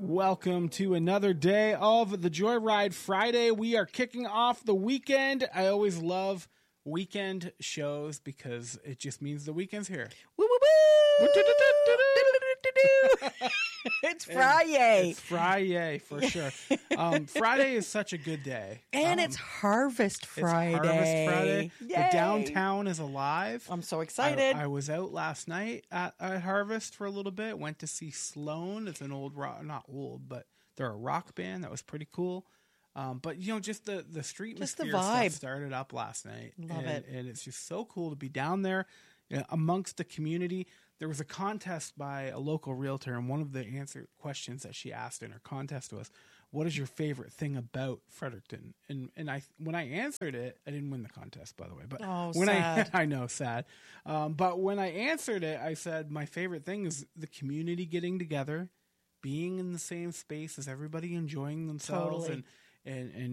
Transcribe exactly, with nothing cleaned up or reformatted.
Welcome to another day of the Joyride Friday. We are kicking off the weekend. I always love weekend shows because it just means the weekend's here. Woo, woo, woo. It's Friday. It's Friday for sure. Um, Friday is such a good day. And um, it's Harvest Friday. It's Harvest Friday. Yay. The downtown is alive. I'm so excited. I, I was out last night at, at Harvest for a little bit. Went to see Sloan. It's an old rock, not old, but they're a rock band. That was pretty cool. Um, but, you know, just the, the street Just the stuff vibe. started up last night. Love and, it. And it's just so cool to be down there, you know, amongst the community. There was a contest by a local realtor, and one of the answer questions that she asked in her contest was, what is your favorite thing about Fredericton? And and I when I answered it, I didn't win the contest, by the way. But Oh, when sad. I I know, sad. Um, but when I answered it, I said my favorite thing is the community getting together, being in the same space as everybody, enjoying themselves, Totally. and and and